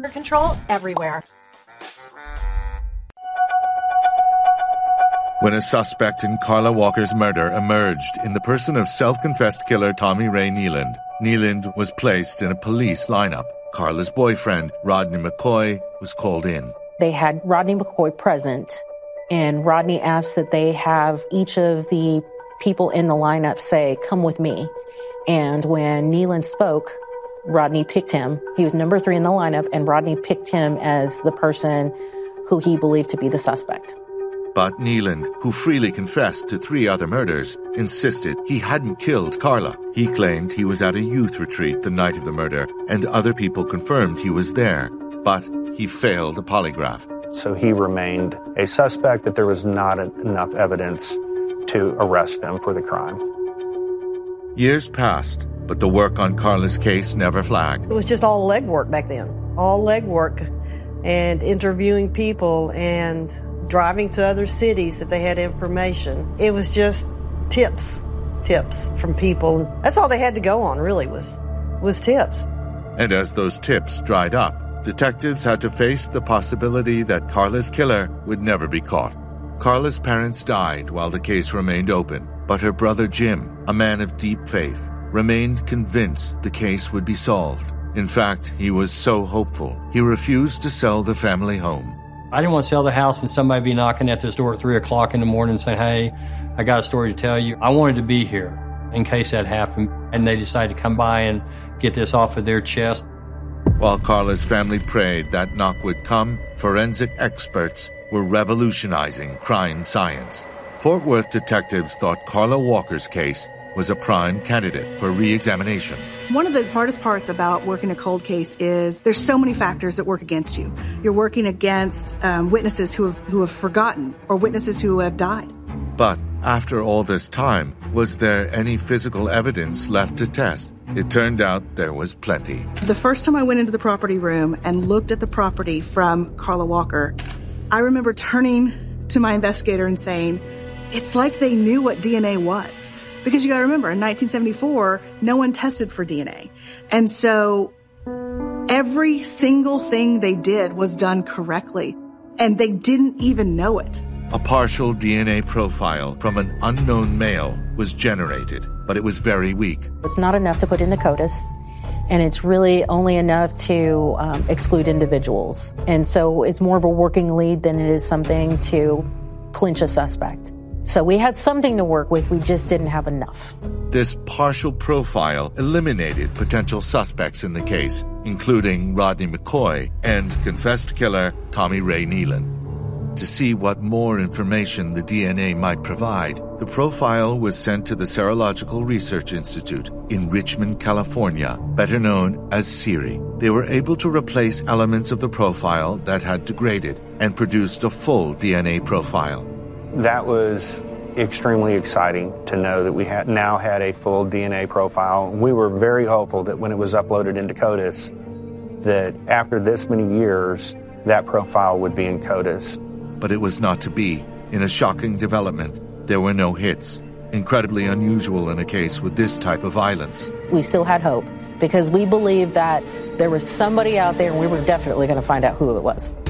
control everywhere. When a suspect in Carla Walker's murder emerged in the person of self-confessed killer Tommy Ray Neeland, Neeland was placed in a police lineup. Carla's boyfriend, Rodney McCoy, was called in. They had Rodney McCoy present, and Rodney asked that they have each of the people in the lineup say, "Come with me." And when Neeland spoke, Rodney picked him. He was number 3 in the lineup, and Rodney picked him as the person who he believed to be the suspect. But Neeland, who freely confessed to 3 other murders, insisted he hadn't killed Carla. He claimed he was at a youth retreat the night of the murder, and other people confirmed he was there. But he failed a polygraph. So he remained a suspect, that there was not enough evidence to arrest him for the crime. Years passed, but the work on Carla's case never flagged. It was just all legwork back then. All legwork and interviewing people and driving to other cities if they had information. It was just tips from people. That's all they had to go on, really, was tips. And as those tips dried up, detectives had to face the possibility that Carla's killer would never be caught. Carla's parents died while the case remained open, but her brother Jim, a man of deep faith, remained convinced the case would be solved. In fact, he was so hopeful, he refused to sell the family home. I didn't want to sell the house and somebody be knocking at this door at 3 o'clock in the morning saying, "Hey, I got a story to tell you." I wanted to be here in case that happened, and they decided to come by and get this off of their chest. While Carla's family prayed that knock would come, forensic experts were revolutionizing crime science. Fort Worth detectives thought Carla Walker's case was a prime candidate for re-examination. One of the hardest parts about working a cold case is there's so many factors that work against you. You're working against witnesses who have forgotten or witnesses who have died. But after all this time, was there any physical evidence left to test? It turned out there was plenty. The first time I went into the property room and looked at the property from Carla Walker, I remember turning to my investigator and saying, it's like they knew what DNA was. Because you got to remember, in 1974, no one tested for DNA. And so every single thing they did was done correctly, and they didn't even know it. A partial DNA profile from an unknown male was generated, but it was very weak. It's not enough to put into CODIS, and it's really only enough to exclude individuals. And so it's more of a working lead than it is something to clinch a suspect. So we had something to work with, we just didn't have enough. This partial profile eliminated potential suspects in the case, including Rodney McCoy and confessed killer Tommy Ray Neeland. To see what more information the DNA might provide, the profile was sent to the Serological Research Institute in Richmond, California, better known as SERI. They were able to replace elements of the profile that had degraded and produced a full DNA profile. That was extremely exciting to know that we now had a full DNA profile. We were very hopeful that when it was uploaded into CODIS, that after this many years, that profile would be in CODIS. But it was not to be. In a shocking development, there were no hits. Incredibly unusual in a case with this type of violence. We still had hope because we believed that there was somebody out there and we were definitely going to find out who it was.